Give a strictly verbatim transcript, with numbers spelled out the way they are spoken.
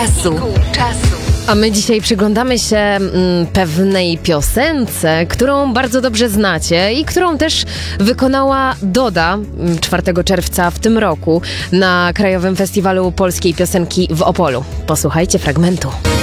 czasu. A my dzisiaj przyglądamy się mm, pewnej piosence, którą bardzo dobrze znacie i którą też wykonała Doda czwartego czerwca w tym roku na Krajowym Festiwalu Polskiej Piosenki w Opolu. Posłuchajcie fragmentu.